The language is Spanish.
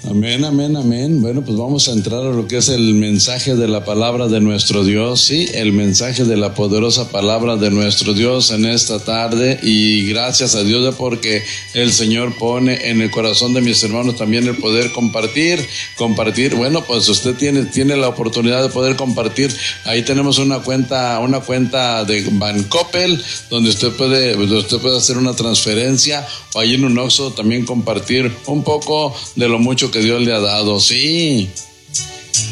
Amén, amén, amén. Bueno, pues vamos a entrar a lo que es el mensaje de la palabra de nuestro Dios, sí, el mensaje de la poderosa palabra de nuestro Dios en esta tarde, y gracias a Dios porque el Señor pone en el corazón de mis hermanos también el poder compartir. Bueno, pues usted tiene la oportunidad de poder compartir. Ahí tenemos una cuenta de Bancoppel, donde usted puede hacer una transferencia, o ahí en un Oxxo también compartir un poco de lo mucho que Dios le ha dado. Sí.